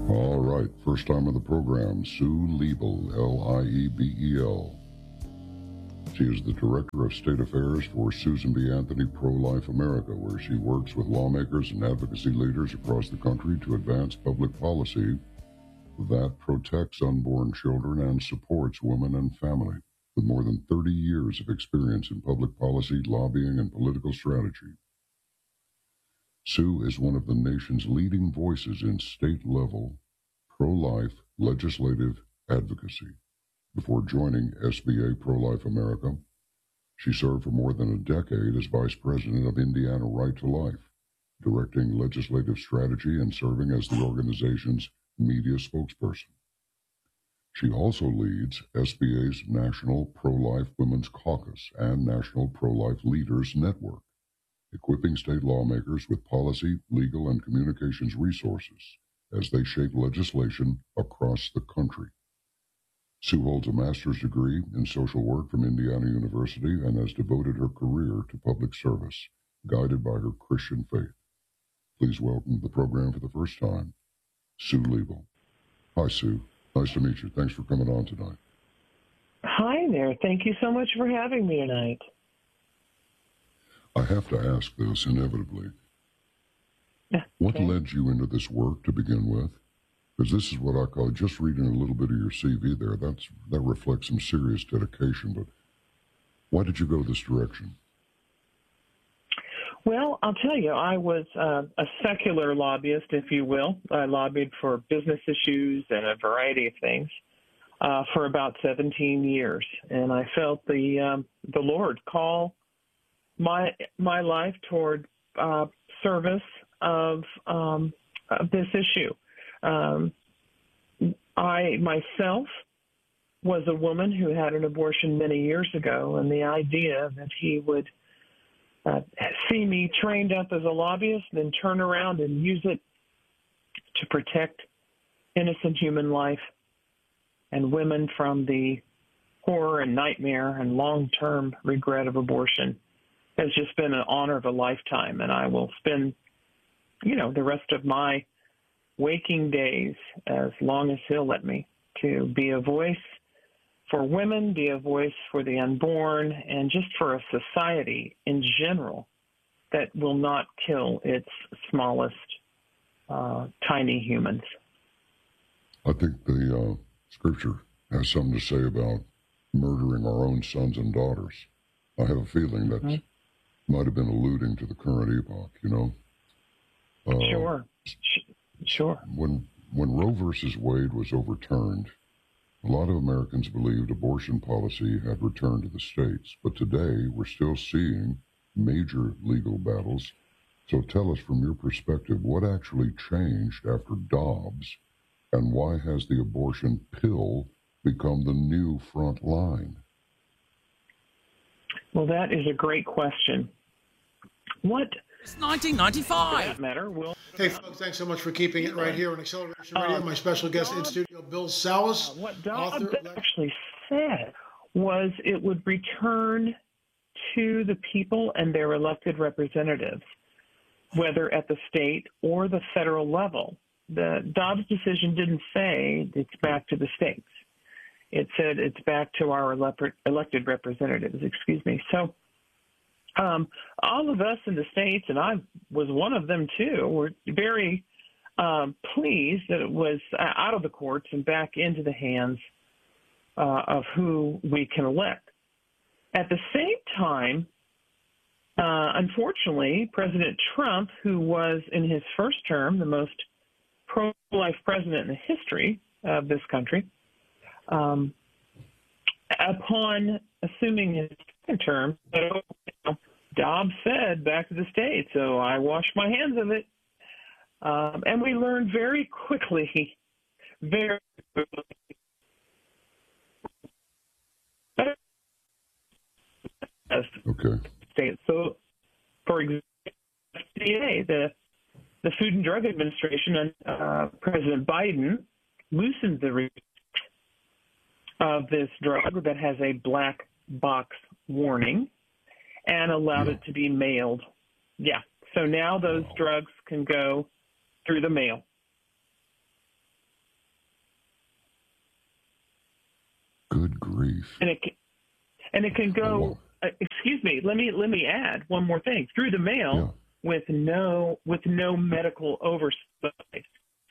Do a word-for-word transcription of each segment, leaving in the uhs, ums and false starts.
All right, first time on the program, Sue Liebel, L I E B E L. She is the Director of State Affairs for Susan B. Anthony Pro-Life America, where she works with lawmakers and advocacy leaders across the country to advance public policy that protects unborn children and supports women and family. With more than thirty years of experience in public policy, lobbying, and political strategy, Sue is one of the nation's leading voices in state-level pro-life legislative advocacy. Before joining S B A Pro-Life America, she served for more than a decade as Vice President of Indiana Right to Life, directing legislative strategy and serving as the organization's media spokesperson. She also leads S B A's National Pro-Life Women's Caucus and National Pro-Life Leaders Network, equipping state lawmakers with policy, legal, and communications resources as they shape legislation across the country. Sue holds a master's degree in social work from Indiana University and has devoted her career to public service, guided by her Christian faith. Please welcome to the program for the first time, Sue Liebel. Hi, Sue. Nice to meet you. Thanks for coming on tonight. Hi there. Thank you so much for having me tonight. I have to ask this inevitably. What Okay. led you into this work to begin with? Because this is what I call, just reading a little bit of your C V there, that's that reflects some serious dedication, but why did you go this direction? Well, I'll tell you, I was uh, a secular lobbyist, if you will. I lobbied for business issues and a variety of things uh, for about seventeen years, and I felt the um, the Lord call my my life toward uh, service of, um, of this issue. Um, I myself was a woman who had an abortion many years ago, and the idea that he would uh, see me trained up as a lobbyist and then turn around and use it to protect innocent human life and women from the horror and nightmare and long-term regret of abortion has just been an honor of a lifetime. And I will spend, you know, the rest of my waking days, as long as he'll let me, to be a voice for women, be a voice for the unborn, and just for a society in general that will not kill its smallest, uh, tiny humans. I think the uh, scripture has something to say about murdering our own sons and daughters. I have a feeling that mm-hmm. might have been alluding to the current epoch, you know? Uh, sure. Sure. When when Roe versus Wade was overturned, a lot of Americans believed abortion policy had returned to the states. But today, we're still seeing major legal battles. So tell us, from your perspective, what actually changed after Dobbs, and why has the abortion pill become the new front line? Well, that is a great question. What? It's nineteen ninety-five. For that matter, will. Hey, folks, thanks so much for keeping it right here on Acceleration Radio. Um, My special guest in studio, Bill Salus. Uh, what Dobbs author actually said was it would return to the people and their elected representatives, whether at the state or the federal level. The Dobbs decision didn't say it's back to the states. It said it's back to our elected representatives, excuse me. So um, all of us in the states, and I was one of them too, were very um, pleased that it was out of the courts and back into the hands uh, of who we can elect. At the same time, uh, unfortunately, President Trump, who was in his first term the most pro-life president in the history of this country, um, upon assuming his second term, so, you know, Dobbs said back to the state, so I washed my hands of it. Um, and we learned very quickly, very quickly, Okay. State. So, for example, F D A, the the Food and Drug Administration, and uh, President Biden loosened the reach of this drug that has a black box warning and allowed Yeah. it to be mailed. Yeah. So now those Wow. drugs can go through the mail. Good grief. And it can, and it can go. Oh, wow. uh, excuse me. Let me let me add one more thing. Through the mail Yeah. with no with no medical oversight.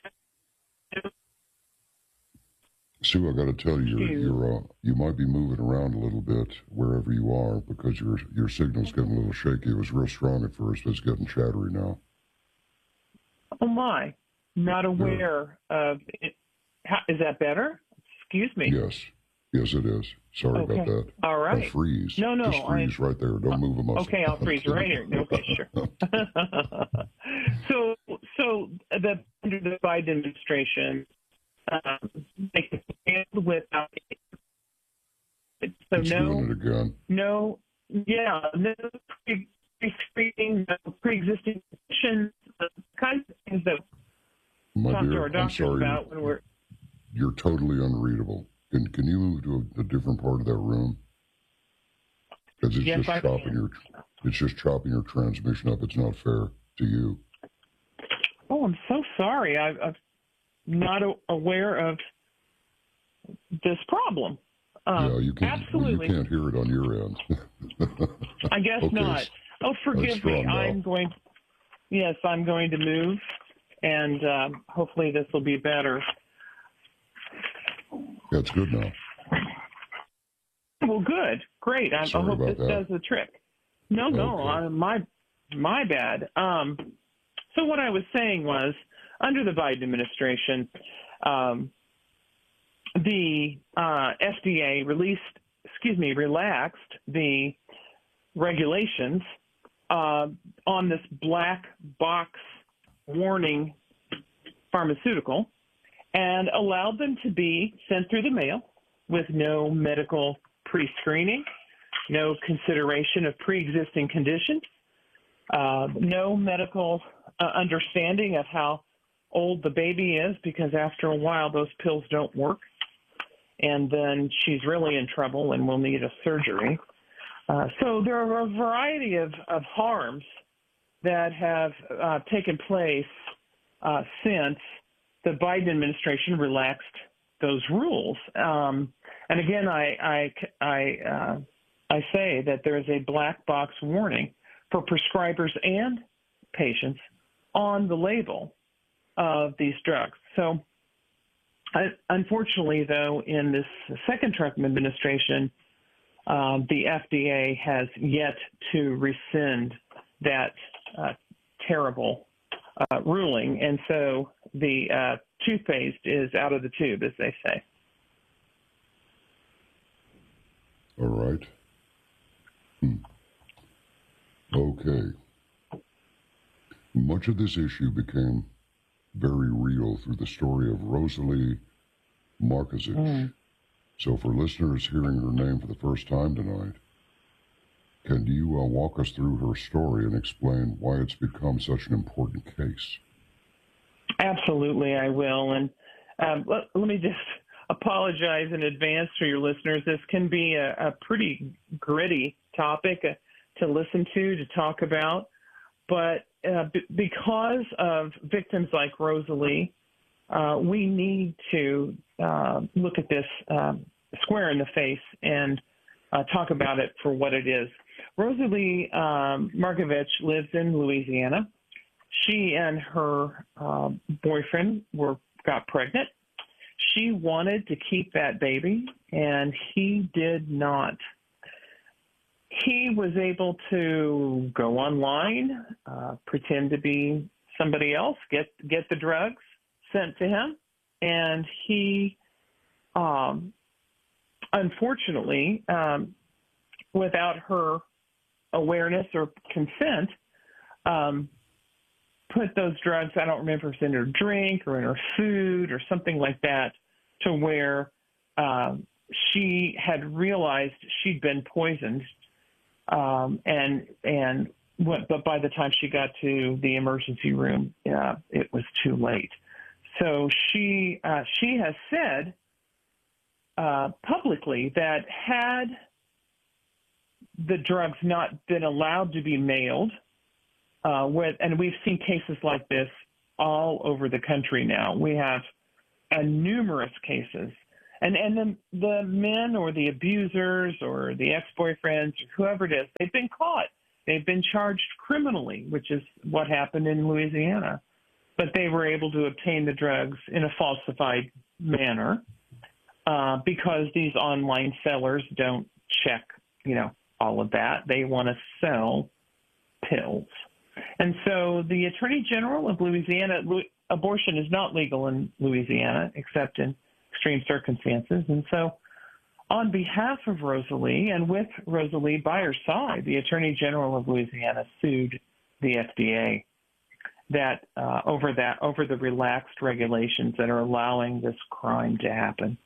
Sue, I got to tell you, you're, Sue. you're uh, you might be moving around a little bit wherever you are because your your signal's getting a little shaky. It was real strong at first, but it's getting chattery now. Oh my! Not aware of it. How, is that better? Excuse me. Yes, yes, it is. Sorry Okay. about that. All right. I'll freeze. No, no, Just freeze I- right there. Don't move a muscle. Okay, I'll freeze right here. Okay, sure. so, so the under the Biden administration, um, they can stand without. So It's no, doing it again. no, yeah, no pre- pre-screening, no pre-existing conditions, the kinds of things that we My talk to dear, our I'm doctors sorry. about when we're. You're totally unreadable. Can can you move to a, a different part of that room? Because it's Yes, just I chopping can. your it's just chopping your transmission up. It's not fair to you. Oh, I'm so sorry. I, I'm not a, aware of this problem. Um, yeah, you can't. absolutely. Well, you can't hear it on your end. I guess Okay, not. Oh, forgive strong me. now. I'm going. Yes, I'm going to move, and um, hopefully this will be better. Yeah, it's good now. Well, good, great. I, I Sorry hope about this that. does the trick. No, no, Okay. uh, my my bad. Um, so what I was saying was, under the Biden administration, um, the uh, F D A released, excuse me, relaxed the regulations uh, on this black box warning pharmaceutical and allowed them to be sent through the mail with no medical pre-screening, no consideration of pre-existing conditions, uh, no medical uh, understanding of how old the baby is, because after a while those pills don't work, and then she's really in trouble and will need a surgery. Uh, so there are a variety of, of harms that have uh, taken place uh, since the Biden administration relaxed those rules. Um, and again, I I I, uh, I say that there is a black box warning for prescribers and patients on the label of these drugs. So, I, unfortunately, though, in this second Trump administration, um, the F D A has yet to rescind that uh, terrible uh, ruling, and so the uh, toothpaste is out of the tube, as they say. All right. Hmm. Okay. Much of this issue became very real through the story of Rosalie Markovic. Mm. So for listeners hearing her name for the first time tonight, can you uh, walk us through her story and explain why it's become such an important case? Absolutely, I will. And um, let, let me just apologize in advance for your listeners. This can be a, a pretty gritty topic uh, to listen to, to talk about. But uh, b- because of victims like Rosalie, uh, we need to uh, look at this um, square in the face and uh, talk about it for what it is. Rosalie um, Markovic lives in Louisiana. She and her uh, boyfriend were got pregnant. She wanted to keep that baby, and he did not. He was able to go online, uh, pretend to be somebody else, get get the drugs sent to him, and he, um, unfortunately, um, without her awareness or consent, um, put those drugs, I don't remember if it was in her drink or in her food or something like that, to where um, she had realized she'd been poisoned. Um, and and what, but by the time she got to the emergency room, uh, it was too late. So she uh, she has said uh, publicly that had the drugs not been allowed to be mailed, uh, with, and we've seen cases like this all over the country now. We have uh, numerous cases And and the the men or the abusers or the ex-boyfriends or whoever it is, they've been caught. They've been charged criminally, which is what happened in Louisiana. But they were able to obtain the drugs in a falsified manner uh, because these online sellers don't check, you know, all of that. They want to sell pills. And so the Attorney General of Louisiana, abortion is not legal in Louisiana except in extreme circumstances. And so on behalf of Rosalie and with Rosalie by her side, the Attorney General of Louisiana sued the F D A that uh, over that over the relaxed regulations that are allowing this crime to happen.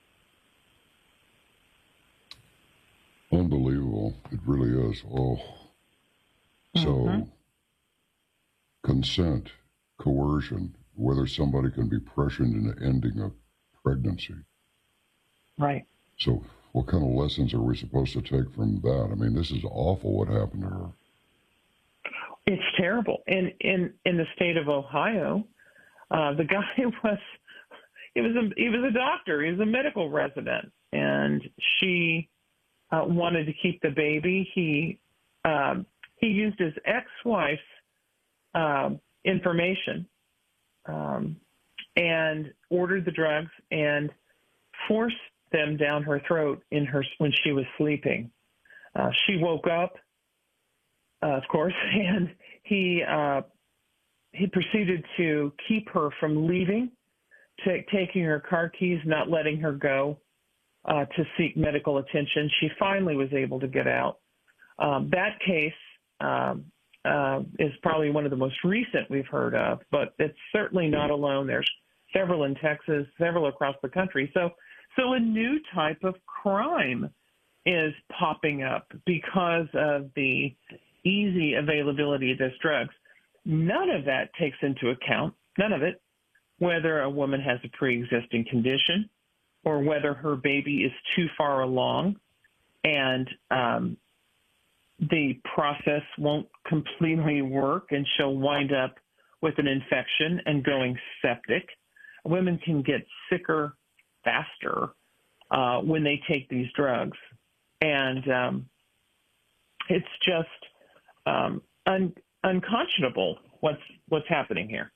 Unbelievable. It really is. Oh. So mm-hmm. consent, coercion, whether somebody can be pressured into ending a pregnancy. Right. So what kind of lessons are we supposed to take from that? I mean, this is awful what happened to her. It's terrible. In in, in the state of Ohio, uh, the guy was he was a he was a doctor. He was a medical resident, and she uh, wanted to keep the baby. He um, he used his ex-wife's uh, information um, and ordered the drugs and forced them down her throat in her when she was sleeping. Uh, she woke up, uh, of course, and he uh, he proceeded to keep her from leaving, t- taking her car keys, not letting her go uh, to seek medical attention. She finally was able to get out. Um, that case um, uh, is probably one of the most recent we've heard of, but it's certainly not alone. There's several in Texas, several across the country. So. So a new type of crime is popping up because of the easy availability of these drugs. None of that takes into account, none of it, whether a woman has a pre-existing condition or whether her baby is too far along and um, the process won't completely work and she'll wind up with an infection and going septic. Women can get sicker faster uh, when they take these drugs. And um, it's just um, un- unconscionable what's what's happening here.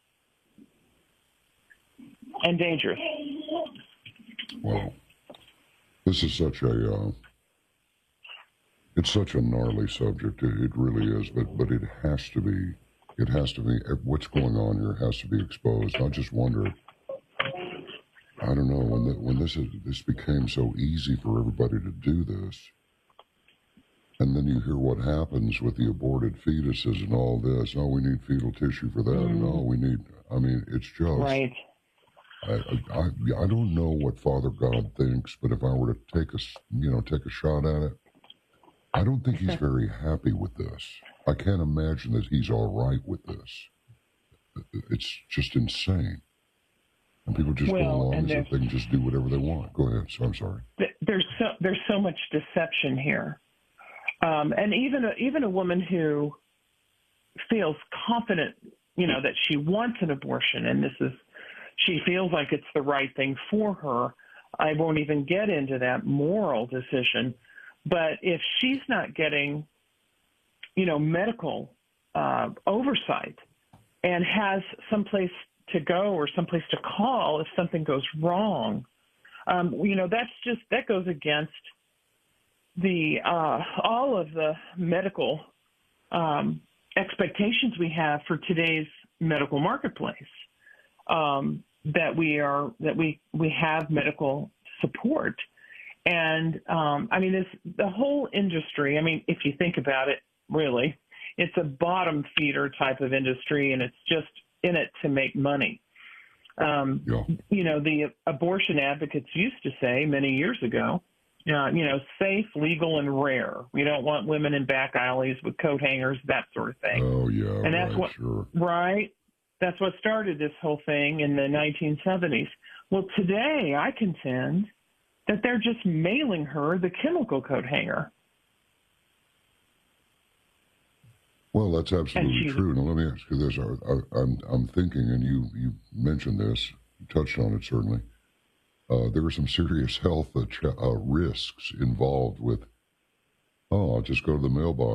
And dangerous. Wow. This is such a, uh, it's such a gnarly subject. It, it really is, but, but it has to be, it has to be, what's going on here has to be exposed. I just wonder, I don't know, when the, when this is, this became so easy for everybody to do this, and then you hear what happens with the aborted fetuses and all this. Oh, we need fetal tissue for that, mm. and oh, we need. I mean, it's just. Right. I, I I don't know what Father God thinks, but if I were to take a you know take a shot at it, I don't think he's very happy with this. I can't imagine that he's all right with this. It's just insane. And people just well, go along as if they can just do whatever they want. Go ahead. So I'm sorry. There's so there's so much deception here, um, and even a, even a woman who feels confident, you know, that she wants an abortion, and this is she feels like it's the right thing for her. I won't even get into that moral decision, but if she's not getting, you know, medical uh, oversight and has someplace to go or someplace to call if something goes wrong. Um, you know, that's just, that goes against the, uh, all of the medical um, expectations we have for today's medical marketplace, um, that we are, that we, we have medical support. And um, I mean, this, the whole industry, I mean, if you think about it, really, it's a bottom feeder type of industry and it's just in it to make money. Um, yeah. You know, the abortion advocates used to say many years ago, uh, you know, safe, legal, and rare. We don't want women in back alleys with coat hangers, that sort of thing. Oh, yeah, and that's right, what, sure. Right? That's what started this whole thing in the nineteen seventies. Well, today I contend that they're just mailing her the chemical coat hanger. Well, that's absolutely true. Now, let me ask you this. I, I, I'm, I'm thinking, and you, you mentioned this, you touched on it certainly. uh, there are some serious health uh, ch- uh, risks involved with, oh, I'll just go to the mailbox